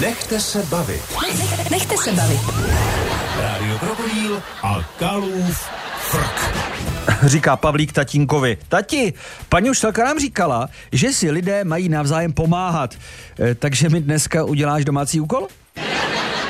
Nechte se bavit. Nechte se bavit. Rádio Krokodýl a Kalův frk. Říká Pavlík tatínkovi. Tati, paní učitelka nám říkala, že si lidé mají navzájem pomáhat. Takže mi dneska uděláš domácí úkol?